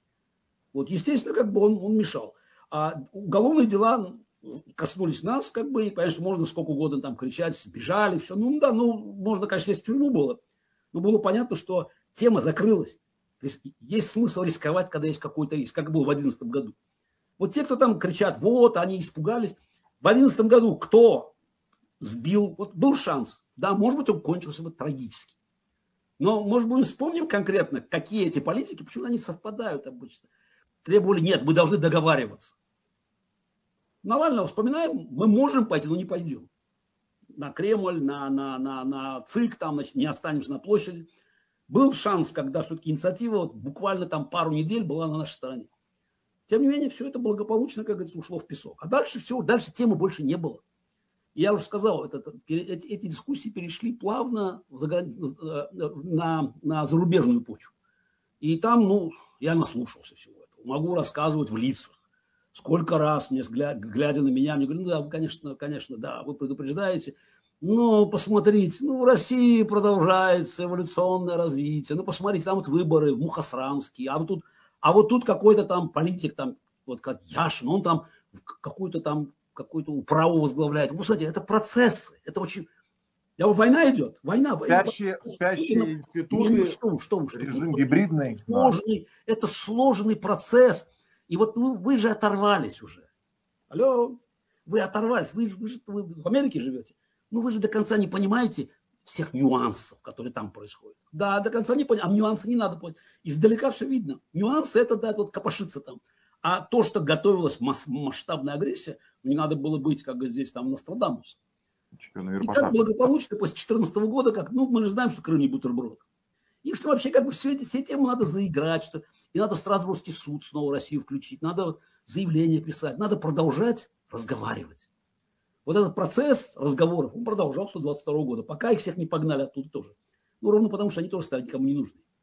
Вот, естественно, как бы он, он мешал. А уголовные дела коснулись нас, как бы, и, конечно, можно сколько угодно там кричать, сбежали, все. Ну да, ну, можно, конечно, если в тюрьму было. Но было понятно, что тема закрылась. То есть, есть смысл рисковать, когда есть какой-то риск, как было в две тысячи одиннадцатом году. Вот те, кто там кричат, вот, они испугались. В две тысячи одиннадцатом году кто сбил, вот был шанс, да, может быть, он кончился бы трагически. Но, может быть, мы вспомним конкретно, какие эти политики, почему они совпадают обычно. Требовали, нет, мы должны договариваться. Навального вспоминаем, мы можем пойти, но не пойдем. На Кремль, на, на, на, на ЦИК, там, значит, не останемся на площади. Был шанс, когда все-таки инициатива, вот, буквально там пару недель была на нашей стороне. Тем не менее, все это благополучно, как говорится, ушло в песок. А дальше все, дальше темы больше не было. Я уже сказал, это, эти, эти дискуссии перешли плавно в заграни... на, на зарубежную почву. И там, ну, я наслушался всего этого. Могу рассказывать в лицах. Сколько раз мне, глядя на меня, мне говорят, ну да, вы, конечно, конечно, да, вы предупреждаете. Ну, посмотрите, ну, в России продолжается эволюционное развитие. Ну, посмотрите, там вот выборы в Мухосранске, а вот тут, а вот тут какой-то там политик, там, вот как Яшин, он там какую-то там, какую-то управу возглавляет. Вы посмотрите, это процессы, это очень... Я говорю, война идет, война, война. Спящие, спящие институты, не, ну, что, что, что, режим что, гибридный. Сложный, да. Это сложный процесс. И вот ну, вы же оторвались уже. Алло, вы оторвались, вы, вы же вы в Америке живете. Ну вы же до конца не понимаете всех нюансов, которые там происходят. Да, до конца не понимаете, а нюансы не надо понять. Издалека все видно. Нюансы это, да, вот копошится там. А то, что готовилась масштабная агрессия, не надо было быть, как здесь там Нострадамус. И как благополучно после две тысячи четырнадцатого года, как, ну мы же знаем, что Крым не бутерброд. И что вообще как бы все эти все темы надо заиграть, что и надо в Страсбургский суд снова Россию включить, надо вот заявление писать, надо продолжать разговаривать. Вот этот процесс разговоров, он продолжался до двадцать второго года, пока их всех не погнали оттуда тоже. Ну, ровно потому, что они тоже стали никому не нужны.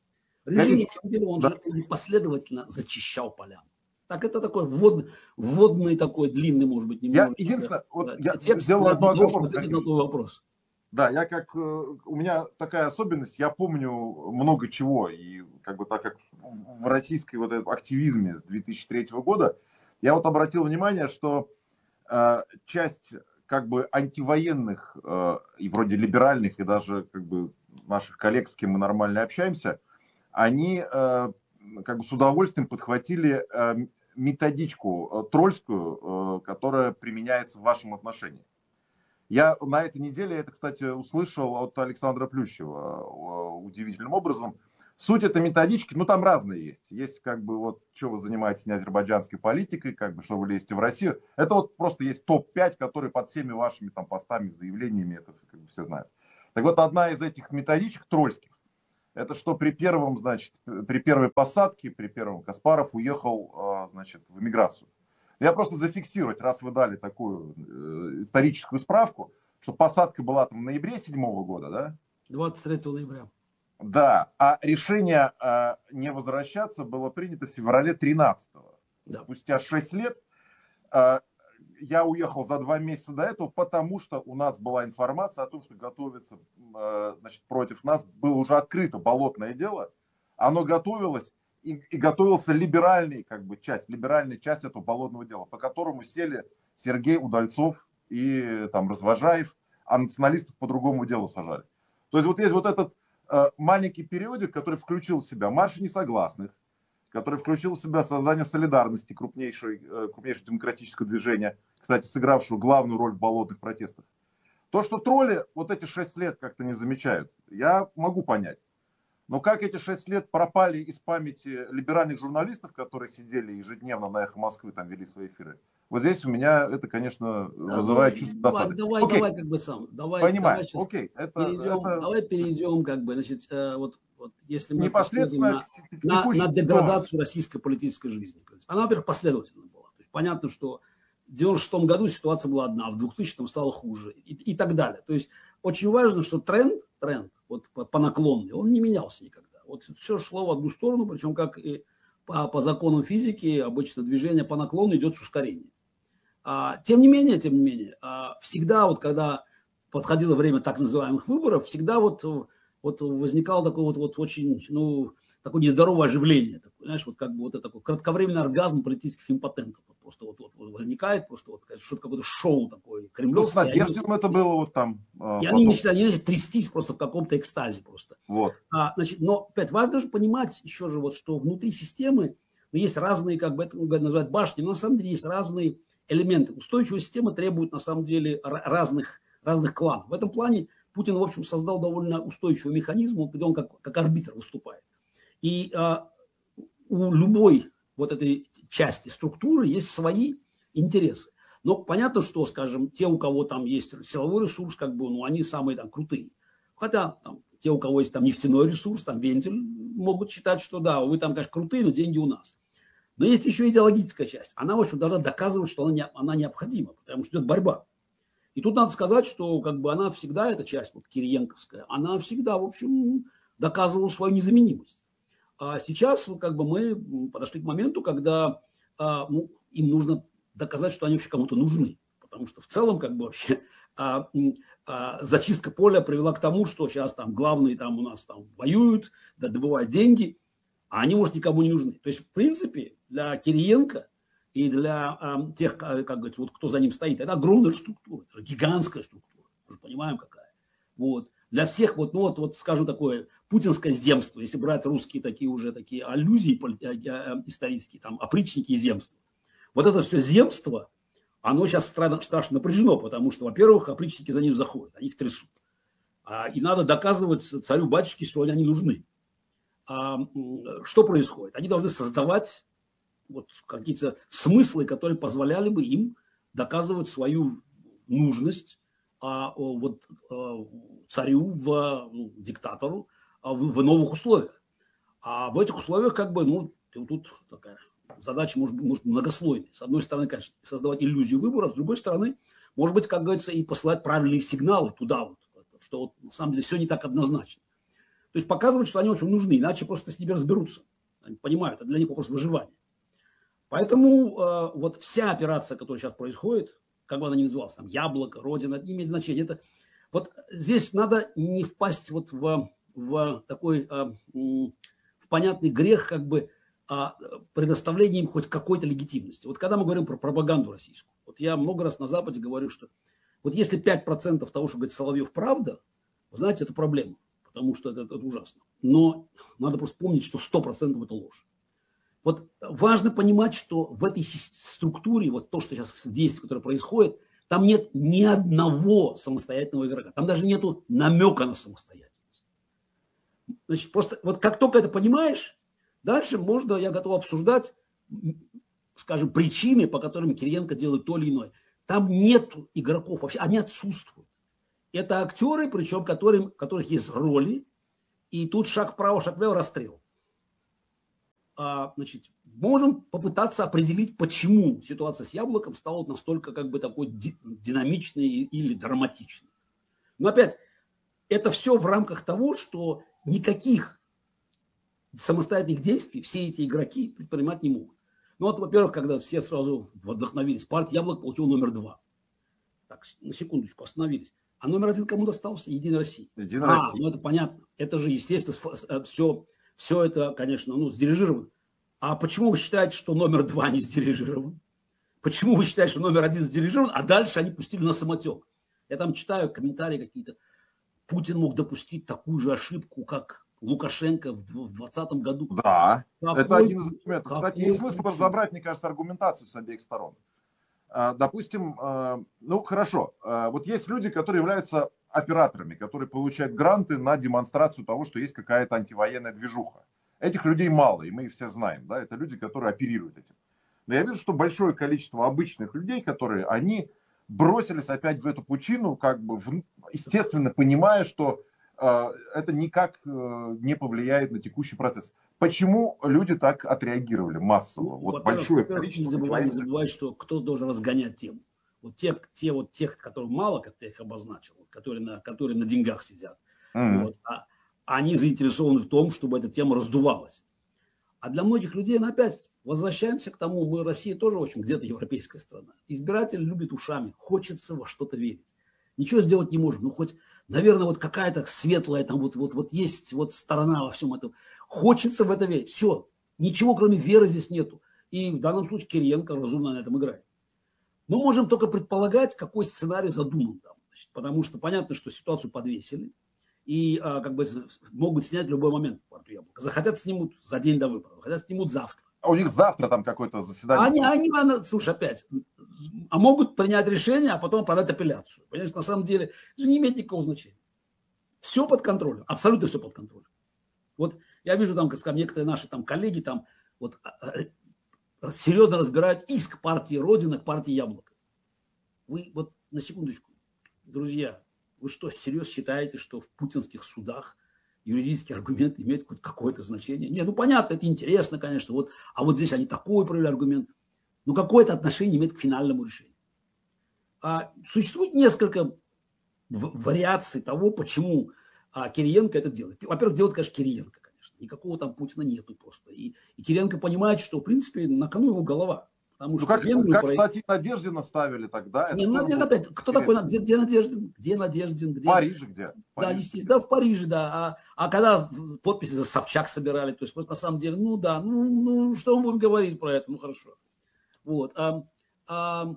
Режим, на самом деле, он да. же непоследовательно зачищал поляну. Так это такой ввод, вводный такой длинный, может быть, немного. Я, единственное, вот я текст сделаю для одну того, чтобы оговорку. ответить на твой вопрос. Да, я как, у меня такая особенность, я помню много чего, и как бы так как в российской вот этом активизме с две тысячи третьего года, я вот обратил внимание, что э, часть как бы антивоенных э, и вроде либеральных, и даже как бы наших коллег, с кем мы нормально общаемся, они э, как бы с удовольствием подхватили э, методичку э, трольскую, э, которая применяется в вашем отношении. Я на этой неделе это, кстати, услышал от Александра Плющева удивительным образом. Суть этой методички, ну там разные есть. Есть как бы вот, что вы занимаетесь не азербайджанской политикой, как бы, что вы лезете в Россию. Это вот просто есть топ пять, которые под всеми вашими там постами, заявлениями, это как бы все знают. Так вот, одна из этих методичек трольских, это что при первом, значит, при первой посадке, при первом Каспаров уехал, значит, в эмиграцию. Я просто зафиксировать, раз вы дали такую э, историческую справку, что посадка была там в ноябре седьмого года, да? двадцать третьего ноября. Да, а решение э, не возвращаться было принято в феврале тринадцатого. Да. Спустя шесть лет э, я уехал за два месяца до этого, потому что у нас была информация о том, что готовится, э, значит, против нас, было уже открыто болотное дело, оно готовилось. И, и готовился либеральный, как бы, часть, либеральная часть этого болотного дела, по которому сели Сергей Удальцов и там Развожаев, а националистов по другому делу сажали. То есть вот есть вот этот э, маленький периодик, который включил в себя марш несогласных, который включил в себя создание солидарности, крупнейшее, э, крупнейшее демократическое движение, кстати, сыгравшего главную роль в болотных протестах. То, что тролли вот эти шесть лет как-то не замечают, я могу понять. Но как эти шесть лет пропали из памяти либеральных журналистов, которые сидели ежедневно на «Эхо Москвы», там вели свои эфиры, вот здесь у меня это, конечно, вызывает давай, чувство давай, досады. Давай, Окей. давай, как бы сам. Давай, Понимаю. давай Окей. Это, перейдем, это... Давай перейдем, как бы, значит, э, вот, вот если мы посмотрим непосредственно на, к, к на, на деградацию ситуации. российской политической жизни. Она, во-первых, последовательно была. То есть понятно, что в девяносто шестом году ситуация была одна, в двухтысячном стало хуже и, и так далее. То есть очень важно, что тренд, тренд вот, по, по наклонной, он не менялся никогда. Вот все шло в одну сторону, причем как и по, по законам физики обычно движение по наклону идет с ускорением. А, тем не менее, тем не менее, а, всегда вот когда подходило время так называемых выборов, всегда вот, вот возникало такое вот, вот очень, ну, такое нездоровое оживление, такое, знаешь, вот как бы вот это такой кратковременный оргазм политических импотентов. Вот просто вот, вот, вот возникает, просто вот что-то какое-то шоу такое кремлевское. Ну, с Надеждиным это было вот там. И потом. Они начинают, они начинают трястись просто в каком-то экстазе просто. Вот. А, значит, но опять важно же понимать еще же вот, что внутри системы ну, есть разные, как бы это называют башни, но на самом деле есть разные элементы. Устойчивая система требует на самом деле разных, разных кланов. В этом плане Путин, в общем, создал довольно устойчивый механизм, где он как, как арбитр выступает. И а, у любой вот этой части структуры есть свои интересы. Но понятно, что, скажем, те, у кого там есть силовой ресурс, как бы, ну, они самые там крутые. Хотя там, те, у кого есть там нефтяной ресурс, там вентиль, могут считать, что да, вы там, конечно, крутые, но деньги у нас. Но есть еще идеологическая часть. Она, в общем, должна доказывать, что она, не, она необходима, потому что идет борьба. И тут надо сказать, что как бы она всегда, эта часть вот кириенковская, она всегда, в общем, доказывала свою незаменимость. А сейчас как бы мы подошли к моменту, когда а, ну, им нужно доказать, что они вообще кому-то нужны. Потому что в целом как бы вообще а, а, зачистка поля привела к тому, что сейчас там главные там у нас там воюют, да, добывают деньги, а они, может, никому не нужны. То есть, в принципе, для Кириенко и для а, тех, как говорится, вот кто за ним стоит, это огромная структура, это гигантская структура. Мы же понимаем, какая. Вот. Для всех, вот, ну, вот, вот скажу такое, путинское земство, если брать русские такие уже такие аллюзии исторические, там, опричники и земства. Вот это все земство, оно сейчас страшно, страшно напряжено, потому что, во-первых, опричники за ним заходят, они их трясут. А, и надо доказывать царю-батюшке, что они нужны. А, что происходит? Они должны создавать вот какие-то смыслы, которые позволяли бы им доказывать свою нужность а, вот, а, царю, в, ну, диктатору а, в, в новых условиях. А в этих условиях как бы, ну, тут такая задача может, может быть многослойная. С одной стороны, конечно, создавать иллюзию выбора, с другой стороны, может быть, как говорится, и посылать правильные сигналы туда вот, что вот, на самом деле все не так однозначно. То То есть показывают, что они очень нужны, иначе просто с ними разберутся. Они понимают, это для них вопрос выживания. Поэтому э, вот вся операция, которая сейчас происходит, как бы она ни называлась, там, Яблоко, Родина, не имеет значения. Это, вот здесь надо не впасть вот в, в такой, э, в понятный грех, как бы, а предоставление им хоть какой-то легитимности. Вот когда мы говорим про пропаганду российскую, вот я много раз на Западе говорю, что вот если пять процентов того, что говорит Соловьев, правда, вы знаете, это проблема, потому что это, это ужасно. Но надо просто помнить, что сто процентов это ложь. Вот важно понимать, что в этой структуре, вот то, что сейчас в действии, которое происходит, там нет ни одного самостоятельного игрока. Там даже нету намека на самостоятельность. Значит, просто вот как только это понимаешь, дальше можно, я готов обсуждать, скажем, причины, по которым Кириенко делает то или иное. Там нет игроков вообще, они отсутствуют. Это актеры, причем которым, у которых есть роли, и тут шаг вправо, шаг влево, расстрел. А, значит, можем попытаться определить, почему ситуация с Яблоком стала настолько как бы такой динамичной или драматичной. Но опять, это все в рамках того, что никаких самостоятельных действий все эти игроки предпринимать не могут. Ну вот, во-первых, когда все сразу вдохновились, партия Яблок получила номер два. Так, на секундочку, остановились. А номер один кому достался? Единой России. Единой а, России. ну это понятно. Это же, естественно, все, все это, конечно, ну, сдирижировано. А почему вы считаете, что номер два не сдирижирован? Почему вы считаете, что номер один сдирижирован, а дальше они пустили на самотек? Я там читаю комментарии какие-то. Путин мог допустить такую же ошибку, как Лукашенко в двадцатом году. Да, какой, это один из аргументов. Кстати, есть смысл Путин? разобрать, мне кажется, аргументацию с обеих сторон. Допустим, ну хорошо, вот есть люди, которые являются операторами, которые получают гранты на демонстрацию того, что есть какая-то антивоенная движуха. Этих людей мало, и мы их все знаем, да, это люди, которые оперируют этим. Но я вижу, что большое количество обычных людей, которые, они бросились опять в эту пучину, как бы, естественно, понимая, что э, это никак э, не повлияет на текущий процесс. Почему люди так отреагировали массово? Ну, вот большое количество. Не забывай, не забывай, что кто должен разгонять тему. Вот те, те вот тех, которых мало, как ты их обозначил, вот, которые, на, которые на деньгах сидят, mm-hmm. вот, а, они заинтересованы в том, чтобы эта тема раздувалась. А для многих людей, ну, опять, возвращаемся к тому, мы, Россия тоже, в общем, где-то европейская страна. Избиратель любит ушами, хочется во что-то верить. Ничего сделать не можем, ну, хоть, наверное, вот какая-то светлая, там, вот, вот, вот есть вот сторона во всем этом. Хочется в это верить. Все, ничего, кроме веры, здесь нету. И в данном случае Кириенко разумно на этом играет. Мы можем только предполагать, какой сценарий задуман там. Значит, потому что понятно, что ситуацию подвесили. И а, как бы могут снять в любой момент партию Яблоко. Захотят, снимут за день до выборов. Захотят, снимут завтра. А у них завтра там какое-то заседание. Они, они, они, слушай, опять, а могут принять решение, а потом подать апелляцию. Понимаешь, на самом деле, это не имеет никакого значения. Все под контролем, абсолютно все под контролем. Вот я вижу там, как некоторые наши там коллеги там вот серьезно разбирают иск партии Родина к партии Яблоко. Вы вот на секундочку, друзья, вы что, всерьез считаете, что в путинских судах юридические аргументы имеют хоть какое-то значение? Не, ну понятно, это интересно, конечно, вот, а вот здесь они такой провели аргумент. Но какое-то отношение имеет к финальному решению. А существует несколько вариаций того, почему а, Кириенко это делает. Во-первых, делает, конечно, Кириенко, конечно. Никакого там Путина нету просто. И, и Кириенко понимает, что, в принципе, на кону его голова. Потому ну, что как, Венгрию как про... кстати, Надеждина ставили тогда. Не, Надеждин, опять, кто такой, где, где Надеждин? Где Надеждин? Где... В Париже где? В да, естественно, да, в Париже, да. А, а когда подписи за Собчак собирали, то есть, просто на самом деле, ну да, ну, ну что мы будем говорить про это, ну хорошо. Вот. А, а,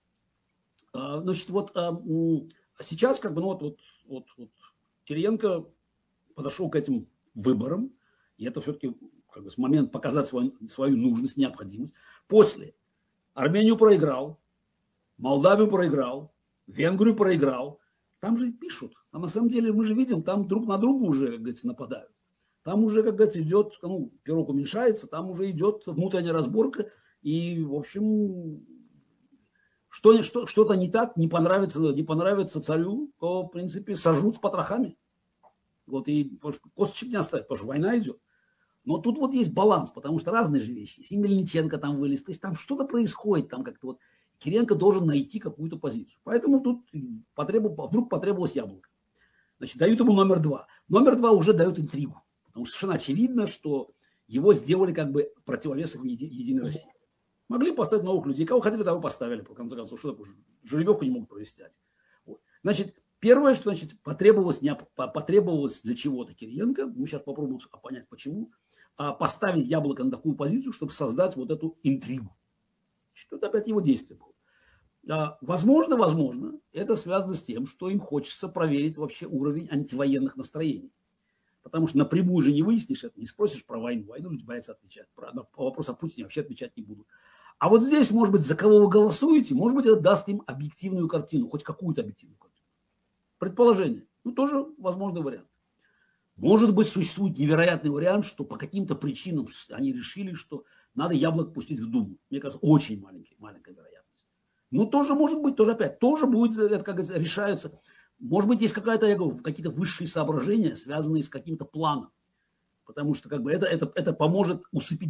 а, значит, вот а, сейчас, как бы, ну вот, вот, вот, вот Кириенко подошел к этим выборам, и это все-таки как бы, момент показать свою, свою нужность, необходимость. После Армению проиграл, Молдавию проиграл, Венгрию проиграл. Там же пишут. Там на самом деле мы же видим, там друг на друга уже, как говорится, нападают. Там уже, как говорится, идет, ну, пирог уменьшается, там уже идет внутренняя разборка. И, в общем, что, что, что-то не так, не понравится, не понравится царю, то, в принципе, сожрут с потрохами. Вот и косточек не оставят, потому что война идет. Но тут вот есть баланс, потому что разные же вещи. И Мельниченко там вылез, то есть там что-то происходит, там как-то вот. Кириенко должен найти какую-то позицию. Поэтому тут потребу, вдруг потребовалось Яблоко. Значит, дают ему номер два. Номер два уже дают интригу. Потому что совершенно очевидно, что его сделали как бы противовесом еди, Единой России. Могли поставить новых людей. Кого хотели, того поставили. По конце концов, что такое? Жеребьевку не могут провести. Вот. Значит, первое, что значит, потребовалось, не, потребовалось для чего-то Кириенко, мы сейчас попробуем понять, почему, поставить Яблоко на такую позицию, чтобы создать вот эту интригу. Что это опять его действие было. Возможно, возможно, это связано с тем, что им хочется проверить вообще уровень антивоенных настроений. Потому что напрямую же не выяснишь это, не спросишь про войну. Войну люди боятся отвечать. Про, по вопросу о Путине вообще отвечать не будут. А вот здесь, может быть, за кого вы голосуете, может быть, это даст им объективную картину, хоть какую-то объективную картину. Предположение. Ну, тоже возможный вариант. Может быть, существует невероятный вариант, что по каким-то причинам они решили, что надо Яблоко пустить в Думу. Мне кажется, очень маленький, маленькая вероятность. Ну, тоже может быть, тоже опять, тоже будет, это, как говорится, решается. Может быть, есть какая-то, я говорю, какие-то высшие соображения, связанные с каким-то планом. Потому что как бы это, это, это поможет усыпить